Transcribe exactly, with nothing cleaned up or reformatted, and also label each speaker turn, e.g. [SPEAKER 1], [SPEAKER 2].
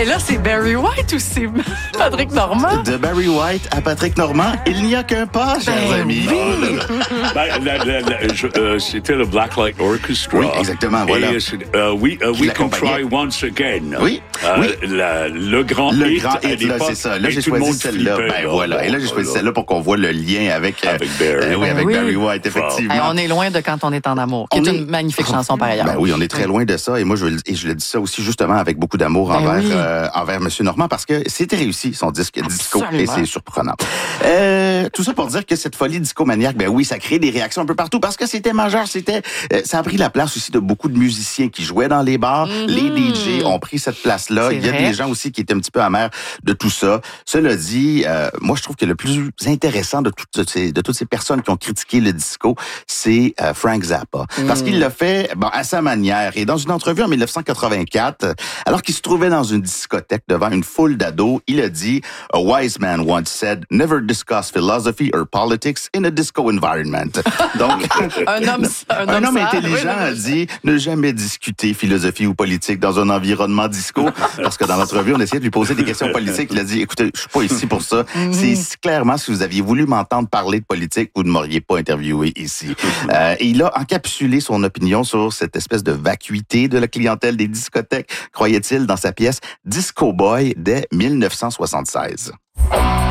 [SPEAKER 1] Mais là, c'est Barry White ou c'est Patrick Normand?
[SPEAKER 2] De Barry White à Patrick Normand, il n'y a qu'un pas, chers
[SPEAKER 1] Ben
[SPEAKER 2] amis.
[SPEAKER 1] oui.
[SPEAKER 3] Ben, la, la, la, je, euh, c'était le Blacklight Orchestra.
[SPEAKER 2] Oui, exactement, voilà.
[SPEAKER 3] Et euh, oui, uh,
[SPEAKER 2] Qui
[SPEAKER 3] We Can
[SPEAKER 2] l'accompagnait.
[SPEAKER 3] Try Once Again.
[SPEAKER 2] Oui,
[SPEAKER 3] Euh,
[SPEAKER 2] oui.
[SPEAKER 3] La, le grand
[SPEAKER 2] Le
[SPEAKER 3] hit,
[SPEAKER 2] grand
[SPEAKER 3] à
[SPEAKER 2] hit, là,
[SPEAKER 3] l'époque,
[SPEAKER 2] c'est ça. Là,
[SPEAKER 3] et
[SPEAKER 2] j'ai
[SPEAKER 3] tout le
[SPEAKER 2] choisi
[SPEAKER 3] monde
[SPEAKER 2] celle-là.
[SPEAKER 3] flippait,
[SPEAKER 2] Ben
[SPEAKER 3] là,
[SPEAKER 2] voilà. Et là, j'ai choisi
[SPEAKER 3] là.
[SPEAKER 2] celle-là pour qu'on voit le lien avec...
[SPEAKER 3] Avec Barry.
[SPEAKER 2] Euh, oui, avec
[SPEAKER 1] Oui.
[SPEAKER 2] Barry White, effectivement.
[SPEAKER 1] Hey, on est loin de Quand on est en amour, qui
[SPEAKER 2] On
[SPEAKER 1] est
[SPEAKER 2] est-
[SPEAKER 1] une magnifique chanson par ailleurs.
[SPEAKER 2] Ben oui, on est très loin de ça. Et moi, je, et je le dis ça aussi justement avec beaucoup d'amour
[SPEAKER 1] Ben
[SPEAKER 2] envers,
[SPEAKER 1] oui.
[SPEAKER 2] euh, envers M. Normand parce que c'était réussi, son disque disco. Et
[SPEAKER 1] Absolument.
[SPEAKER 2] c'est surprenant. Euh, tout ça pour dire que cette folie disco-maniaque, ben oui, ça crée des réactions un peu partout parce que c'était majeur. C'était, euh, ça a pris la place aussi de beaucoup de musiciens qui jouaient dans les bars.
[SPEAKER 1] Mm-hmm.
[SPEAKER 2] Les D J ont pris cette place-là.
[SPEAKER 1] C'est
[SPEAKER 2] Il y a
[SPEAKER 1] vrai.
[SPEAKER 2] des gens aussi qui étaient un petit peu amers de tout ça. Cela dit, euh, moi, je trouve que le plus intéressant de toutes ces, de toutes ces personnes qui ont critiqué le disco, c'est euh, Frank Zappa. Parce qu'il l'a fait bon, à sa manière. Et dans une entrevue en dix-neuf cent quatre-vingt-quatre, euh, alors qu'il se trouvait dans une discothèque devant une foule d'ados, il a dit « A wise man once said, never discuss philosophy or politics in a disco environment. » Donc,
[SPEAKER 1] Un homme, un
[SPEAKER 2] un
[SPEAKER 1] homme,
[SPEAKER 2] homme
[SPEAKER 1] sage.
[SPEAKER 2] intelligent
[SPEAKER 1] Oui,
[SPEAKER 2] a dit ne jamais discuter philosophie ou politique dans un environnement disco. Parce que dans l'entrevue, on essayait de lui poser des questions politiques. Il a dit, écoutez, je suis pas ici pour ça. C'est si clairement, si vous aviez voulu m'entendre parler de politique, vous ne m'auriez pas interviewé ici. Euh, et il a encapsulé son opinion sur cette espèce de vacuité de la clientèle des discothèques, croyait-il, dans sa pièce Disco Boy dès dix-neuf cent soixante-seize.